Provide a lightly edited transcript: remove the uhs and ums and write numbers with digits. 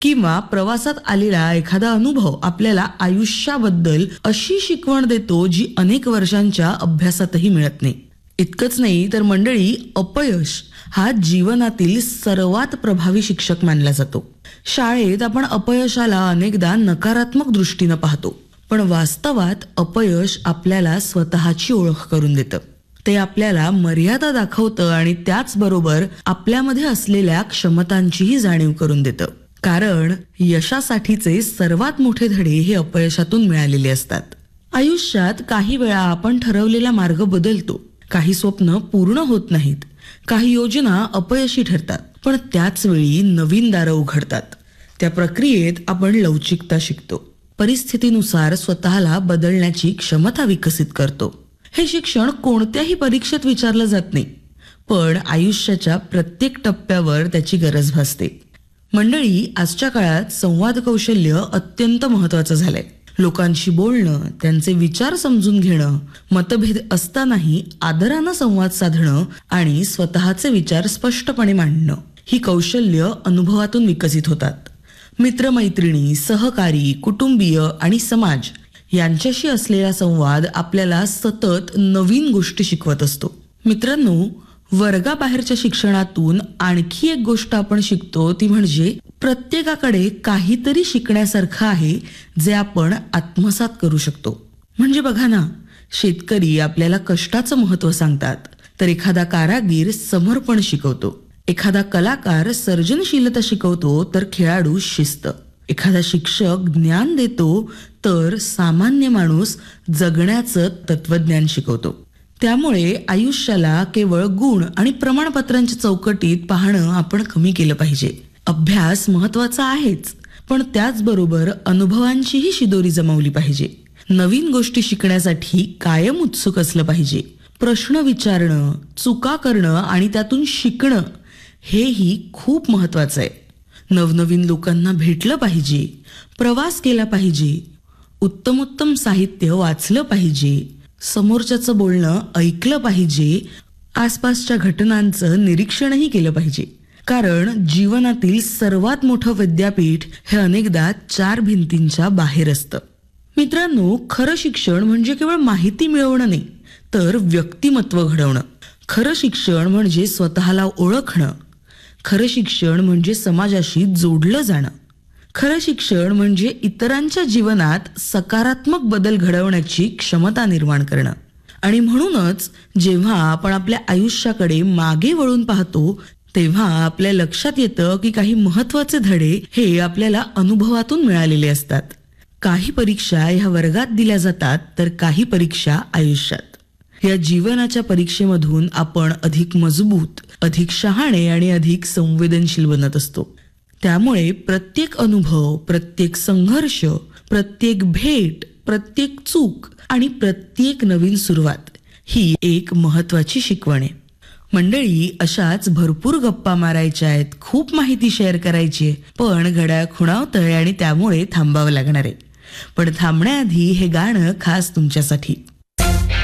किंवा प्रवासात आलेला एखादा अनुभव आपल्याला आयुष्याबद्दल अशी शिकवण देतो जी अनेक वर्षांच्या अभ्यासातही मिळत नाही. इतकंच नाही तर मंडळी, अपयश हा जीवनातील सर्वात प्रभावी शिक्षक मानला जातो. शाळेत आपण अपयशाला अनेकदा नकारात्मक दृष्टीनं पाहतो, पण वास्तवात अपयश आपल्याला स्वतःची ओळख करून देतं. ते आपल्याला मर्यादा दाखवतं आणि त्याचबरोबर आपल्यामध्ये असलेल्या क्षमतांचीही जाणीव करून देतं. कारण यशासाठीचे सर्वात मोठे धडे हे अपयशातून मिळालेले असतात. आयुष्यात काही वेळा आपण ठरवलेला मार्ग बदलतो, काही स्वप्न पूर्ण होत नाहीत, काही योजना अपयशी ठरतात, पण त्याच वेळी नवीन दारं उघडतात. त्या प्रक्रियेत आपण लवचिकता शिकतो, परिस्थितीनुसार स्वतःला बदलण्याची क्षमता विकसित करतो. हे शिक्षण कोणत्याही परीक्षेत विचारलं जात नाही, पण आयुष्याच्या प्रत्येक टप्प्यावर त्याची गरज भासते. मंडळी, आजच्या काळात संवाद कौशल्य अत्यंत महत्वाचं झालंय. लोकांशी बोलणं, त्यांचे विचार समजून घेणं, मतभेद असतानाही आदरानं संवाद साधणं आणि स्वतःचे विचार स्पष्टपणे मांडणं, ही कौशल्य अनुभवातून विकसित होतात. मित्रमैत्रिणी, सहकारी, कुटुंबीय आणि समाज यांच्याशी असलेला संवाद आपल्याला सतत नवीन गोष्टी शिकवत असतो. मित्रांनो, वर्गाबाहेरच्या शिक्षणातून आणखी एक गोष्ट आपण शिकतो ती म्हणजे प्रत्येकाकडे काहीतरी शिकण्यासारखं आहे जे आपण आत्मसात करू शकतो. म्हणजे बघा ना, शेतकरी आपल्याला कष्टाचं महत्व सांगतात, तर एखादा कारागीर समर्पण शिकवतो, एखादा कलाकार सर्जनशीलता शिकवतो, तर खेळाडू शिस्त, एखादा शिक्षक ज्ञान देतो, तर सामान्य माणूस जगण्याचं तत्वज्ञान शिकवतो. त्यामुळे आयुष्याला केवळ गुण आणि प्रमाणपत्रांच्या चौकटीत पाहणं आपण कमी केलं पाहिजे. अभ्यास महत्वाचा आहेच, पण त्याचबरोबर अनुभवांचीही शिदोरी जमवली पाहिजे. नवीन गोष्टी शिकण्यासाठी कायम उत्सुक असलं पाहिजे. प्रश्न विचारणं, चुका करणं आणि त्यातून शिकणं हेही खूप महत्वाचं आहे. नवनवीन लोकांना भेटलं पाहिजे, प्रवास केला पाहिजे, उत्तमोत्तम साहित्य वाचलं पाहिजे, समोरच्याचं बोलणं ऐकलं पाहिजे, आसपासच्या घटनांचं निरीक्षणही केलं पाहिजे. कारण जीवनातील सर्वात मोठं विद्यापीठ हे अनेकदा 4 भिंतींच्या बाहेर असतं. मित्रांनो, खरं शिक्षण म्हणजे केवळ माहिती मिळवणं नाही, तर व्यक्तिमत्व घडवणं. खरं शिक्षण म्हणजे स्वतःला ओळखणं. खरं शिक्षण म्हणजे समाजाशी जोडलं जाणं. खरं शिक्षण म्हणजे इतरांच्या जीवनात सकारात्मक बदल घडवण्याची क्षमता निर्माण करणं. आणि म्हणूनच जेव्हा आपण आपल्या आयुष्याकडे मागे वळून पाहतो, तेव्हा आपल्या लक्षात येतं की काही महत्वाचे धडे हे आपल्याला अनुभवातून मिळालेले असतात. काही परीक्षा ह्या वर्गात दिल्या जातात, तर काही परीक्षा आयुष्यात. या जीवनाच्या परीक्षेमधून आपण अधिक मजबूत, अधिक शहाणे आणि अधिक संवेदनशील बनत असतो. त्यामुळे प्रत्येक अनुभव, प्रत्येक संघर्ष, प्रत्येक भेट, प्रत्येक चूक आणि प्रत्येक नवीन सुरुवात ही एक महत्वाची शिकवण आहे. मंडळी, अशाच भरपूर गप्पा मारायच्या आहेत, खूप माहिती शेअर करायची आहे, पण घड्याळ खुणावतंय आणि त्यामुळे थांबावं लागणार आहे. पण थांबण्याआधी हे गाणं खास तुमच्यासाठी.